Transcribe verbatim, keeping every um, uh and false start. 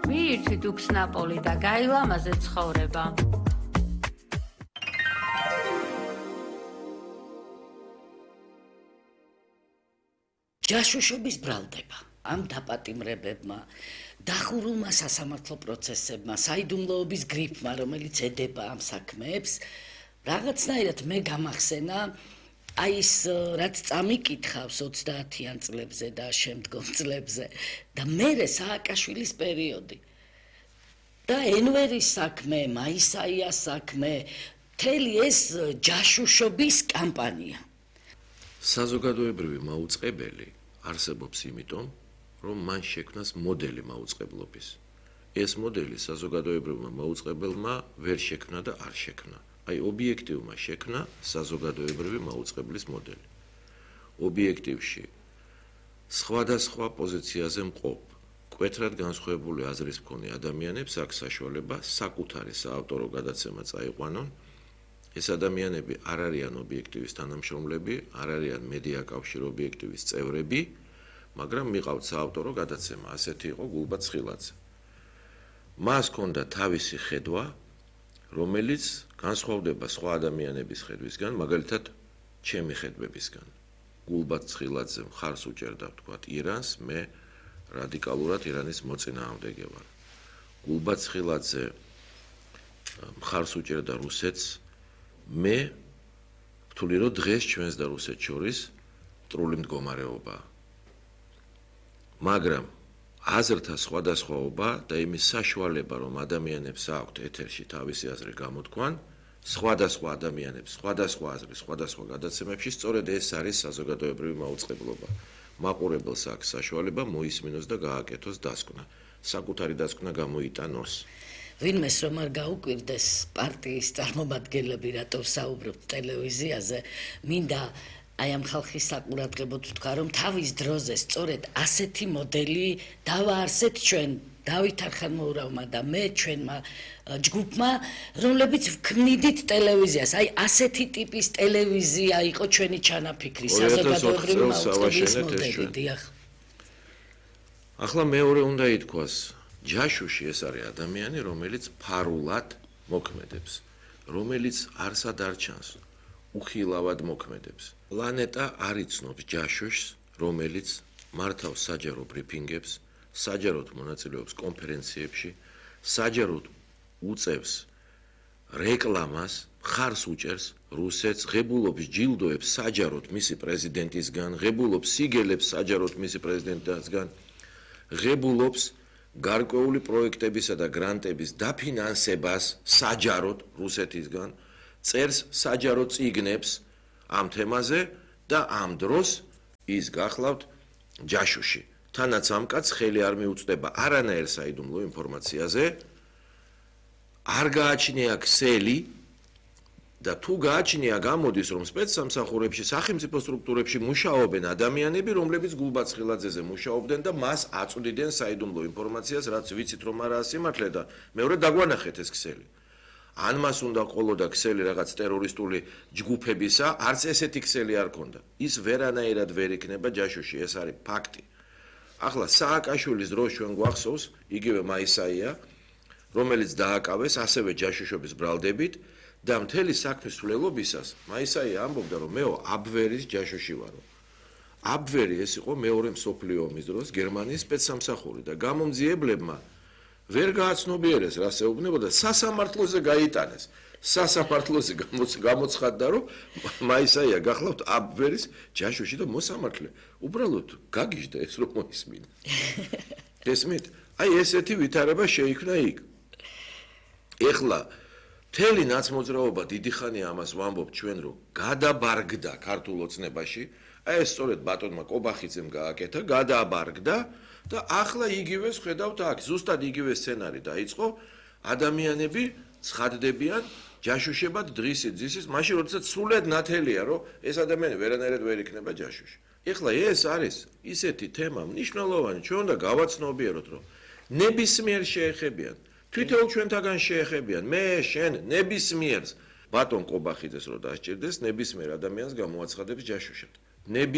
მიირთვით უქსნაპოლი და გაილამაზე ცხოვრება. ჯაშუშობის ბრალდება ამ დაპატიმრებებმა, დახურულმა სასამართლო პროცესებმა, საიდუმლოების გრიფმა, რომელიც ედება ამ საქმეებს, რაღაცნაირად მე გამახსენა აი ის რაც წამიკითხავს ოცდაათიან წლებზე და შემდგომ წლებზე და მერე სააკაშვილის პერიოდი. და ენვერის საქმე, მაისაიას საქმე, მთელი ეს ჯაშუშობის კამპანია. საზოგადოებრივი მაუწყებელი არსებობს იმიტომ, რომ მან შექმნას მოდელი მაუწყებლობის. ეს მოდელი საზოგადოებრივმა მაუწყებელმა ვერ შექმნა და არ შექმნა. აი ობიექტივმა შექმნა საზოგადოებრივი მაუწყებლის მოდელი. ობიექტივში სხვადასხვა პოზიციაზე მყოფ, მკვეთრად განსხვავებული აზრის მქონე ადამიანებს აქვს საშუალება საკუთარი საავტორო გადაცემა წაიყვანონ. ეს ადამიანები არ არიან ობიექტივის თანამშრომლები, არ არიან მედია კავშირ ობიექტივის წევრები, მაგრამ მიყავთ საავტორო გადაცემა, ასეთი იყო გულბად ცხილაძე. მას ჰქონდა თავისი ხედვა, რომელიც განსხვავდება სხვა ადამიანების ხედვისგან, მაგალითად, ჩემი ხედვებისგან. გულბად ცხილაძე მხარს უჭერდა, ვთქვათ, ირანს, მე რადიკალურად ირანის მოწინააღმდეგე ვარ. გულბად ცხილაძე მხარს უჭერდა რუსეთს, მე ვთვლი, რომ დღეს ჩვენს და რუსეთს შორის მტრული მდგომარეობაა. მაგრამ აზრთა სხვადასხვაობა და იმის საშუალება, რომ ადამიანებს აქვთ ეთერში თავისი აზრი გამოთქვან, სხვადასხვა ადამიანებს, სხვადასხვა აზრი, სხვადასხვა გადაცემებში, სწორედ ეს არის საზოგადოებრივი მაუწყებლობა. მაყურებელს აქვს საშუალება მოისმინოს და გააკეთოს დასკვნა. საკუთარი დასკვნა გამოიტანოს. ვინმეს რომ არ გაუკვირდეს პარტიის წარმომადგენლები, რატო საუბრობთ ტელევიზიაზე, მინდა აი ამ ხალხის საყურადღებოდ ვთქვა, რომ თავის დროზე სწორედ ასეთი მოდელი დავაარსეთ ჩვენ დავით არხანმოურავმა და მე ჩვენმა ჯგუფმა, რომლებიც ვქმნიდით ტელევიზიას. აი ასეთი ტიპის ტელევიზია იყო ჩვენი ჩანაფიქრი, საზოგადოებრივი მაუწყებლის მოდელი. დიახ. ახლა მეორე უნდა ითქვას, ჯაშუში ეს არის ადამიანი, რომელიც ფარულად მოქმედებს, რომელიც არსად არ ჩანს, უხილავად მოქმედებს. პლანეტა არ იცნობს ჯაშუშს, რომელიც მართავს საჯარო ბრიფინგებს, საჯაროდ მონაწილეობს კონფერენციებში, საჯაროდ უწევს რეკლამას, მხარს უჭერს რუსეთს, ღებულობს ჯილდოებს საჯაროდ მისი პრეზიდენტისგან, ღებულობს სიგელებს საჯაროდ მისი პრეზიდენტისგან, ღებულობს გარკვეული პროექტებისა და გრანტების დაფინანსებას საჯაროდ რუსეთისგან, წერს საჯარო წიგნებს ამ თემაზე და ამ დროს ის გახლავთ ჯაშუში. თანაც ამ კაცს ხელი არ მიუწვდება არანაირ საიდუმლო ინფორმაციაზე, არ გააჩნია ქსელი და თუ გააჩნია, გამოდის, რომ სპეცსამსახურებში, სახელმწიფო სტრუქტურებში მუშაობენ ადამიანები, რომლებიც გულბად ცხილაძეზე მუშაობდნენ და მას აწვდიდნენ საიდუმლო ინფორმაციას, რაც ვიცით, რომ არაა სიმართლე და მეორე დაგვანახეთ ეს ქსელი. ან მას უნდა ყოლოდა ქსელი რაღაც ტერორისტული ჯგუფებისა, არც ესეთი ქსელი არ ქონდა. ის ვერანაირად ვერ იქნება ჯაშუში, ეს არის ფაქტი. ახლა სააკაშვილის დროს ჩვენ გვახსოვს იგივე მაისაია, რომელიც დააკავეს ასევე ჯაშუშობის ბრალდებით და მთელი საქმის სრულობისას მაისაია ამბობდა, რომ მეო აბვერის ჯაშუში ვარო. აბვერი ეს იყო მეორე მსოფლიო ომის დროს გერმანიის სპეცსამსახური და გამომძიებლებმა ვერ გააცნობიერეს რა შეუბნებოდა, სასამართლოზე გაიტანეს. სასამართლოზე გამოცხადდა, რომ მაისაია გახლავთ აბვერის ჯაშუში და მოსამართლე. უბრალოდ გაგიჟდა ეს რომ მოისმინა. ესმით? აი ესეთი ვითარება შეიქმნა იქ. ეხლა მთელი ნაცმოძრაობა დიდი ხანია ამას ვამბობ ჩვენ, რომ გადაბარგდა ქართულ ოცნებაში, აი ეს სწორედ ბატონმა კობახიძემ გააკეთა, გადაბარგდა და ახლა იგივეს ხედავთ აქ, ზუსტად იგივე სცენარი დაიწყო, ადამიანები ცხადდებიან ჯაშუშებად დღისით ძისის, მაშინ როდესაც სრულად ნათელია, რომ ეს ადამიანი ვერანაირად ვერ იქნება ჯაშუში. ეხლა ეს არის ისეთი თემა მნიშვნელოვანი, ჩვენ უნდა გავაცნობიეროთ, რომ ნებისმიერ შეეხებიან, თვითონ ჩვენთაგან შეეხებიან, მე, შენ, ნებისმიერს, ბატონ კობახიძეს რო დასჭირდეს, ნებისმიერ ადამიანს გამოაცხადებს ჯაშუშად.